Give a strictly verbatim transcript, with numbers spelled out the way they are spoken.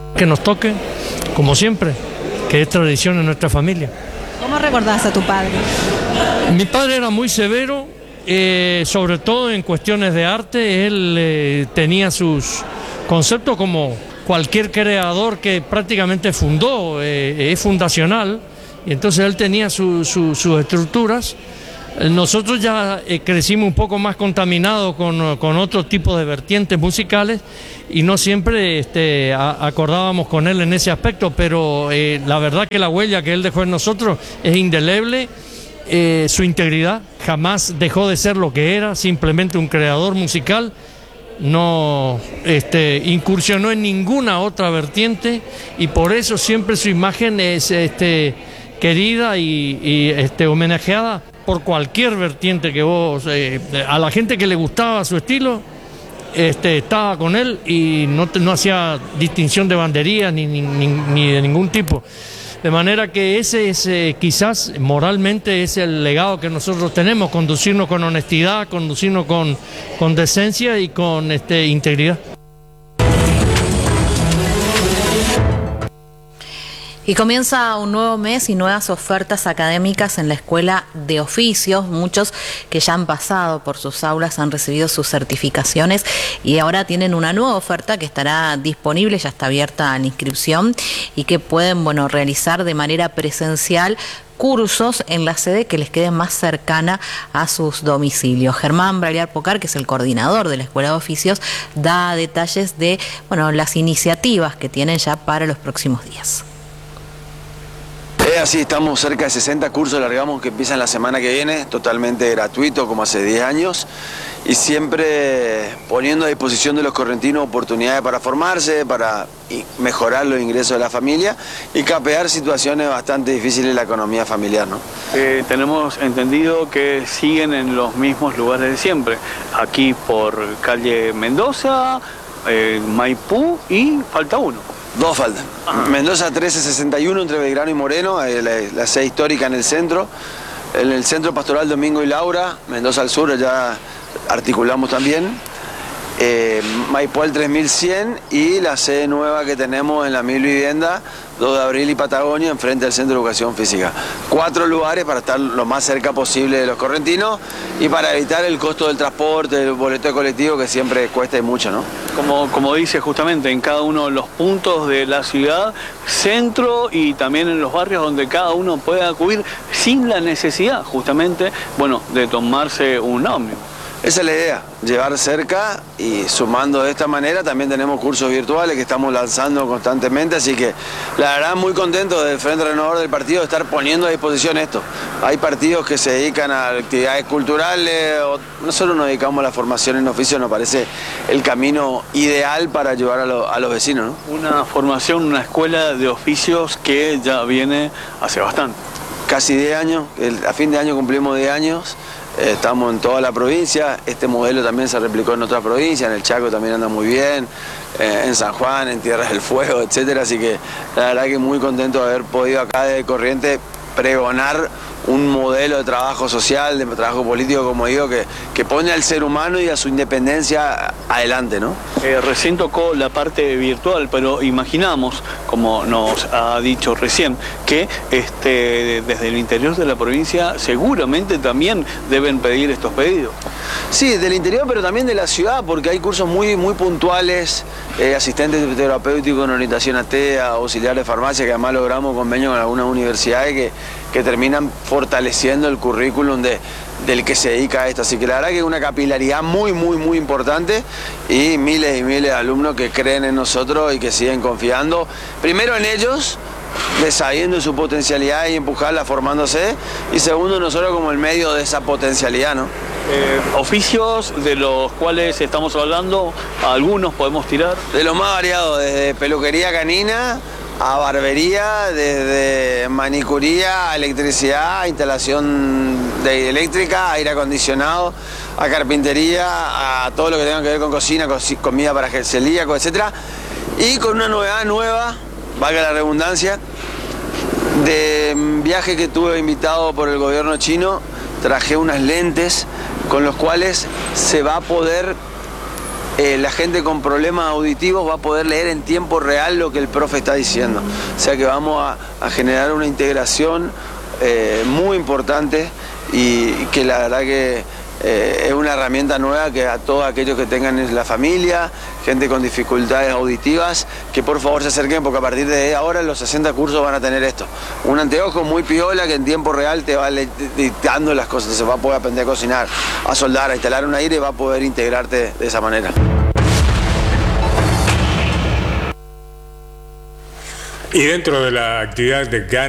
Que nos toque, como siempre, que es tradición en nuestra familia. ¿Cómo recordás a tu padre? Mi padre era muy severo, eh, sobre todo en cuestiones de arte. Él eh, tenía sus conceptos como cualquier creador que prácticamente fundó, eh, es fundacional, y entonces él tenía su, su, sus estructuras. Nosotros ya eh, crecimos un poco más contaminados con, con otro tipo de vertientes musicales y no siempre este, a, acordábamos con él en ese aspecto, pero eh, la verdad que la huella que él dejó en nosotros es indeleble. Eh, su integridad jamás dejó de ser lo que era, simplemente un creador musical. No este, incursionó en ninguna otra vertiente y por eso siempre su imagen es este, querida y, y este, homenajeada por cualquier vertiente que vos, eh, a la gente que le gustaba su estilo, este, estaba con él y no, no hacía distinción de banderías ni, ni, ni, ni de ningún tipo. De manera que ese es eh, quizás moralmente es el legado que nosotros tenemos, conducirnos con honestidad, conducirnos con, con decencia y con este, integridad. Y comienza un nuevo mes y nuevas ofertas académicas en la Escuela de Oficios. Muchos que ya han pasado por sus aulas han recibido sus certificaciones y ahora tienen una nueva oferta que estará disponible, ya está abierta la inscripción y que pueden, bueno, realizar de manera presencial cursos en la sede que les quede más cercana a sus domicilios. Germán Braliar Pocar, que es el coordinador de la Escuela de Oficios, da detalles de, bueno, las iniciativas que tienen ya para los próximos días. Es así, estamos cerca de sesenta cursos, largamos, que empiezan la semana que viene, totalmente gratuito, como hace diez años, y siempre poniendo a disposición de los correntinos oportunidades para formarse, para mejorar los ingresos de la familia y capear situaciones bastante difíciles en la economía familiar, ¿no? Eh, tenemos entendido que siguen en los mismos lugares de siempre, aquí por calle Mendoza, eh, Maipú y falta uno. Dos faltan. Ajá. Mendoza trece sesenta y uno entre Belgrano y Moreno, la, la sede histórica en el centro. En el centro pastoral Domingo y Laura, Mendoza al sur, ya articulamos también. Eh, Maipú al tres mil cien y la sede nueva que tenemos en la Mil Vivienda, dos de abril y Patagonia, enfrente del Centro de Educación Física. Cuatro lugares para estar lo más cerca posible de los correntinos y para evitar el costo del transporte, el boleto de colectivo que siempre cuesta y mucho, ¿no? Como, como dice justamente, en cada uno de los puntos de la ciudad, centro y también en los barrios donde cada uno puede acudir sin la necesidad justamente, bueno, de tomarse un ómnibus. Esa es la idea, llevar cerca y sumando de esta manera. También tenemos cursos virtuales que estamos lanzando constantemente, así que la verdad muy contento del Frente Renovador del partido de estar poniendo a disposición esto. Hay partidos que se dedican a actividades culturales, nosotros nos dedicamos a la formación en oficio, nos parece el camino ideal para ayudar a, lo, a los vecinos, ¿no? Una formación, una escuela de oficios que ya viene hace bastante. Casi diez años, el, a fin de año cumplimos diez años. Estamos en toda la provincia, este modelo también se replicó en otras provincias, en el Chaco también anda muy bien, eh, en San Juan, en Tierras del Fuego, etcétera. Así que la verdad que muy contento de haber podido acá desde Corrientes pregonar un modelo de trabajo social, de trabajo político, como digo, que, que pone al ser humano y a su independencia adelante, ¿no? Eh, recién tocó la parte virtual, pero imaginamos, como nos ha dicho recién, que este, desde el interior de la provincia seguramente también deben pedir estos pedidos. Sí, del interior, pero también de la ciudad, porque hay cursos muy, muy puntuales, eh, asistentes terapéuticos en orientación a T E A, auxiliar de farmacia, que además logramos convenio con algunas universidades que, que terminan fortaleciendo el currículum de, del que se dedica a esto. Así que la verdad que es una capilaridad muy, muy, muy importante y miles y miles de alumnos que creen en nosotros y que siguen confiando, primero en ellos, de sabiendo su potencialidad y empujarla formándose, y segundo nosotros como el medio de esa potencialidad, ¿no? Eh, oficios de los cuales estamos hablando, algunos podemos tirar. De los más variados, desde peluquería canina a barbería, desde manicuría, a electricidad, a instalación de eléctrica, aire acondicionado, a carpintería, a todo lo que tenga que ver con cocina, co comida para celíacos, etcétera. Y con una novedad nueva, valga la redundancia, de viaje que tuve invitado por el gobierno chino, traje unas lentes con los cuales se va a poder eh, la gente con problemas auditivos va a poder leer en tiempo real lo que el profe está diciendo. O sea que vamos a, a generar una integración eh, muy importante y que la verdad que Eh, es una herramienta nueva que a todos aquellos que tengan en la familia, gente con dificultades auditivas, que por favor se acerquen porque a partir de ahora los sesenta cursos van a tener esto. Un anteojo muy piola que en tiempo real te va dictando las cosas, se va a poder aprender a cocinar, a soldar, a instalar un aire y va a poder integrarte de esa manera. Y dentro de la actividad de G A N